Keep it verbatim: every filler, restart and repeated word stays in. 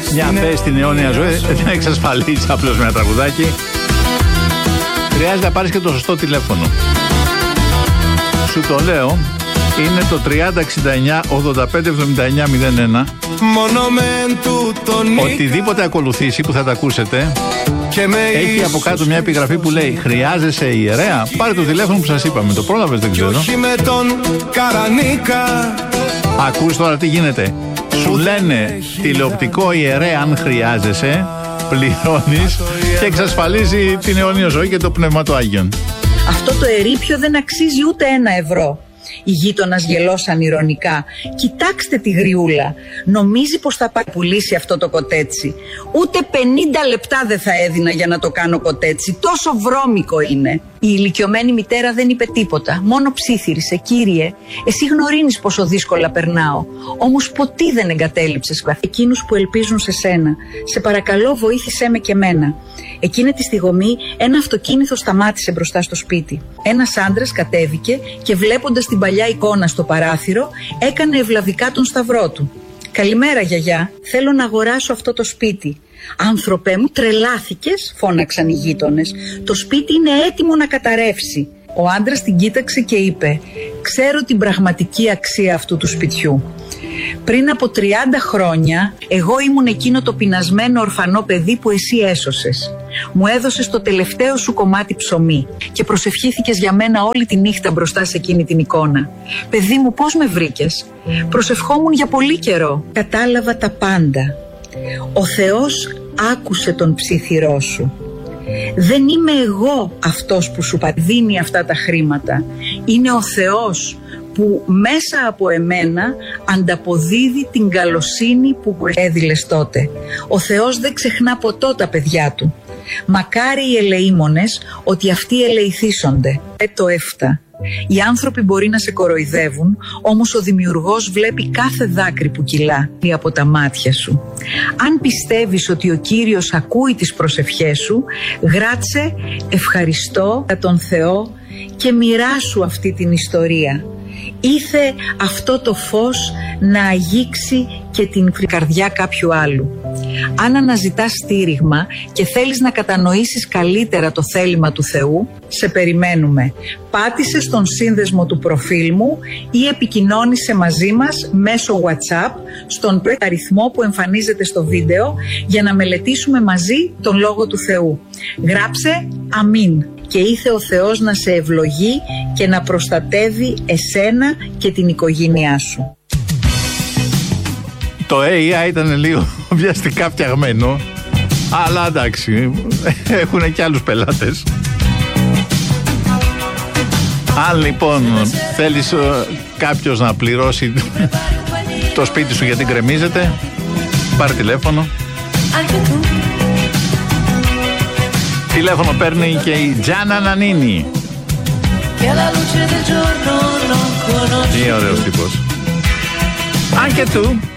μια θέση στην αιώνια ζωή δεν εξασφαλίζει απλώς με ένα τραγουδάκι. Χρειάζεται να πάρεις και το σωστό τηλέφωνο. Σου το λέω, είναι το τριάντα εξήντα εννιά ογδόντα πέντε εβδομήντα εννιά μηδέν ένα. Οτιδήποτε ακολουθήσει που θα τα ακούσετε έχει από κάτω μια επιγραφή που λέει χρειάζεσαι ιερέα. Πάρε το τηλέφωνο που σας είπαμε. Το πρόλαβες, δεν ξέρω. Ακούς τώρα τι γίνεται. Σου λένε τηλεοπτικό ιερέα αν χρειάζεσαι, πληρώνεις και εξασφαλίζει την αιώνια ζωή και το πνεύμα του Άγιον. Αυτό το ερείπιο δεν αξίζει ούτε ένα ευρώ. Οι γείτονας γελώσαν ηρωνικά. Κοιτάξτε τη γριούλα. Νομίζει πως θα πάει πουλήσει αυτό το κοτέτσι. Ούτε πενήντα λεπτά δεν θα έδινα για να το κάνω κοτέτσι. Τόσο βρώμικο είναι. Η ηλικιωμένη μητέρα δεν είπε τίποτα. Μόνο ψίθυρισε. Κύριε, εσύ γνωρίζεις πόσο δύσκολα περνάω. Όμως ποτέ δεν εγκατέλειψες εκείνους που ελπίζουν σε σένα. Σε παρακαλώ, βοήθησέ με και μένα. Εκείνη τη στιγμή ένα αυτοκίνητο σταμάτησε μπροστά στο σπίτι. Ένας άντρας κατέβηκε και βλέποντας την παλιά εικόνα στο παράθυρο έκανε ευλαβικά τον σταυρό του. «Καλημέρα γιαγιά, θέλω να αγοράσω αυτό το σπίτι». «Άνθρωπέ μου, τρελάθηκες», φώναξαν οι γείτονες. «Το σπίτι είναι έτοιμο να καταρρεύσει». Ο άντρας την κοίταξε και είπε «Ξέρω την πραγματική αξία αυτού του σπιτιού. Πριν από τριάντα χρόνια εγώ ήμουν εκείνο το πεινασμένο ορφανό παιδί που εσύ έσωσες. Μου έδωσες το τελευταίο σου κομμάτι ψωμί και προσευχήθηκες για μένα όλη τη νύχτα μπροστά σε εκείνη την εικόνα. Παιδί μου, πώς με βρήκες? Προσευχόμουν για πολύ καιρό. Κατάλαβα τα πάντα. Ο Θεός άκουσε τον ψιθυρό σου. Δεν είμαι εγώ αυτός που σου δίνει αυτά τα χρήματα. Είναι ο Θεός που μέσα από εμένα ανταποδίδει την καλοσύνη που έδιλες τότε. Ο Θεός δεν ξεχνά ποτό τα παιδιά του. Μακάρι οι ελεήμονες ότι αυτοί ελεηθήσονται. Ε, το έφτα. Οι άνθρωποι μπορεί να σε κοροϊδεύουν, όμως ο Δημιουργός βλέπει κάθε δάκρυ που κυλά από τα μάτια σου. Αν πιστεύεις ότι ο Κύριος ακούει τις προσευχές σου, γράτσε ευχαριστώ για τον Θεό και μοιράσου αυτή την ιστορία. Ήθε αυτό το φως να αγγίξει και την καρδιά κάποιου άλλου. Αν αναζητάς στήριγμα και θέλεις να κατανοήσεις καλύτερα το θέλημα του Θεού, σε περιμένουμε. Πάτησε στον σύνδεσμο του προφίλ μου ή επικοινώνησε μαζί μας μέσω WhatsApp στον αριθμό που εμφανίζεται στο βίντεο για να μελετήσουμε μαζί τον Λόγο του Θεού. Γράψε αμήν και ήθε ο Θεός να σε ευλογεί και να προστατεύει εσένα και την οικογένειά σου. Το έι άι ήταν λίγο βιαστικά φτιαγμένο, αλλά εντάξει, έχουν και άλλους πελάτες. Αν λοιπόν θέλεις κάποιος να πληρώσει το σπίτι σου γιατί γκρεμίζεται, πάρε τηλέφωνο. Τηλέφωνο παίρνει και η Τζάνα Νανίνη. Τι ωραίος τύπος. Αν και του